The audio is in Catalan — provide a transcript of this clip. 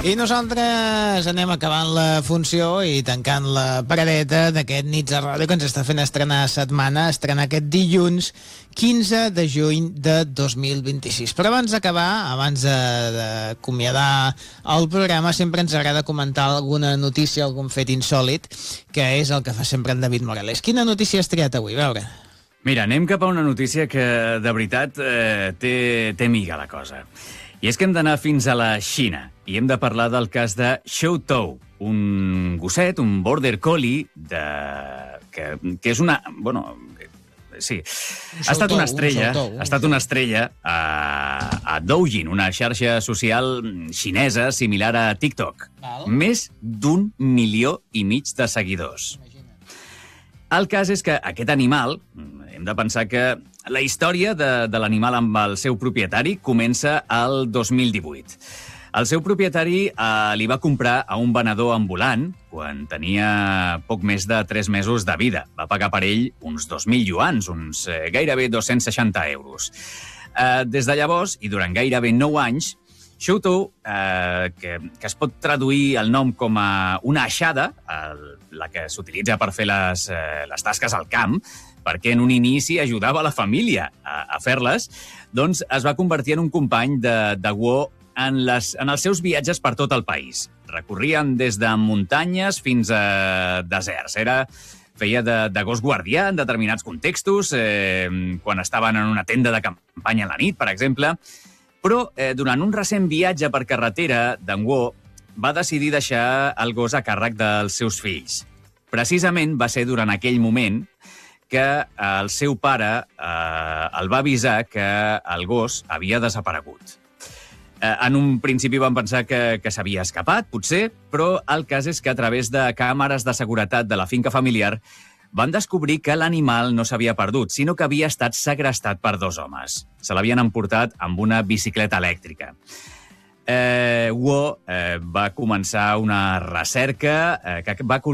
I nosaltres anem acabant la funció i tancant la paradeta d'aquest Nits a Ràdio que ens està fent estrenar setmana, estrenar aquest dilluns 15 de juny de 2026. Però abans d'acabar, abans d'acomiadar el programa, sempre ens agrada comentar alguna notícia, algun fet insòlit, que és el que fa sempre en David Morales. Quina notícia has triat avui? A veure. Mira, anem cap a una notícia que, de veritat, té miga la cosa. I és que hem d'anar fins a la Xina i hem de parlar del cas de Xiao Tou, un gosset, un border collie, que és una... Bueno, sí, ha estat una estrella a Douyin, una xarxa social xinesa similar a TikTok. Més d'1,5 milió de seguidors. El cas és que aquest animal, hem de pensar que la història de l'animal amb el seu propietari comença al 2018. El seu propietari li va comprar a un venedor ambulant quan tenia poc més de 3 mesos de vida. Va pagar per ell uns 2.000 yuans, uns gairebé 260 euros. Des de llavors, i durant gairebé 9 anys, Xiao Tou, que es pot traduir el nom com a una aixada, la que s'utilitza per fer les tasques al camp, perquè en un inici ajudava la família a fer-les, doncs es va convertir en un company de Guo en els seus viatges per tot el país. Recorrien des de muntanyes fins a deserts. Feia de gos guardià en determinats contextos, quan estaven en una tenda de campanya a la nit, per exemple. Però durant un recent viatge per carretera, d'en Guo va decidir deixar el gos a càrrec dels seus fills. Precisament va ser durant aquell moment que el seu pare el va avisar que el gos havia desaparegut. En un principi van pensar que s'havia escapat, potser, però el cas és que a través de càmeres de seguretat de la finca familiar van descobrir que l'animal no s'havia perdut, sinó que havia estat segrestat per 2 homes. Se l'havien emportat amb una bicicleta elèctrica. Guo va començar una recerca que va